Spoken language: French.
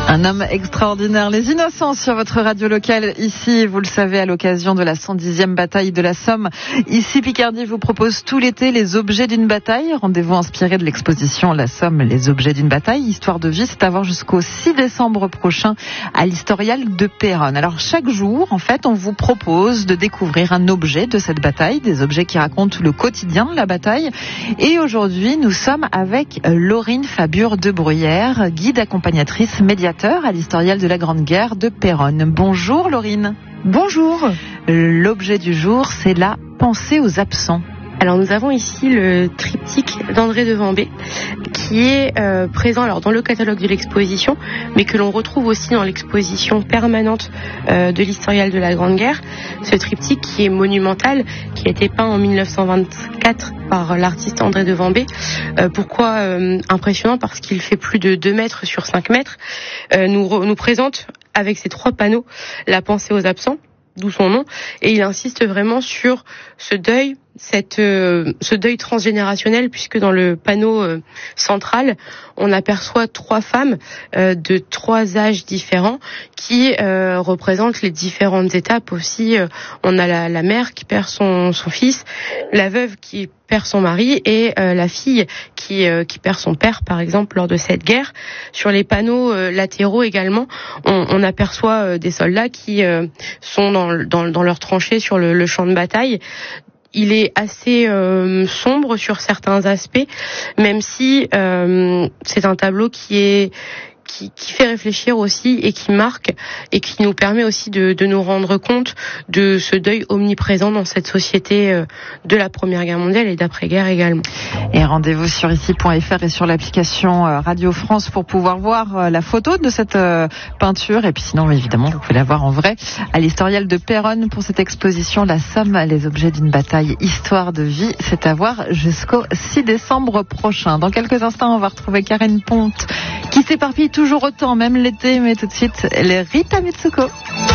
Un homme extraordinaire, les Innocents sur votre radio locale. Ici, vous le savez, à l'occasion de la 110e bataille de la Somme. Ici, Picardie vous propose tout l'été les objets d'une bataille. Rendez-vous inspiré de l'exposition La Somme, les objets d'une bataille. Histoire de vie, c'est à voir jusqu'au 6 décembre prochain à l'Historial de Péronne. Alors, chaque jour, en fait, on vous propose de découvrir un objet de cette bataille, des objets qui racontent le quotidien de la bataille. Et aujourd'hui, nous sommes avec Laurine Fabure de Bruyère, guide accompagnatrice médiateur à l'Historial de la Grande Guerre de Péronne. Bonjour Laurine. Bonjour. L'objet du jour, c'est la pensée aux absents. Alors nous avons ici le triptyque d'André de Wambé qui est présent alors dans le catalogue de l'exposition, mais que l'on retrouve aussi dans l'exposition permanente de l'Historial de la Grande Guerre. Ce triptyque qui est monumental, qui a été peint en 1924 par l'artiste André de Wambé. Pourquoi impressionnant? Parce qu'il fait plus de 2 mètres sur 5 mètres. Nous présente avec ces 3 panneaux la pensée aux absents, d'où son nom, et il insiste vraiment sur ce deuil, ce deuil transgénérationnel, puisque dans le panneau central, on aperçoit 3 femmes de 3 âges différents qui représentent les différentes étapes aussi. On a la mère qui perd son fils, la veuve qui perd son mari et la fille qui perd son père, par exemple, lors de cette guerre. Sur les panneaux latéraux également, on aperçoit des soldats qui sont dans leurs tranchées sur le champ de bataille. Il est assez sombre sur certains aspects, même si c'est un tableau qui fait réfléchir aussi et qui marque et qui nous permet aussi de nous rendre compte de ce deuil omniprésent dans cette société de la Première Guerre mondiale et d'après-guerre également. Et rendez-vous sur ici.fr et sur l'application Radio France pour pouvoir voir la photo de cette peinture. Et puis sinon, évidemment, vous pouvez la voir en vrai à l'Historial de Péronne pour cette exposition La Somme, les objets d'une bataille, histoire de vie. C'est à voir jusqu'au 6 décembre prochain. Dans quelques instants, on va retrouver Karine Ponte qui s'éparpille toujours autant, même l'été, mais tout de suite, les Rita Mitsuko.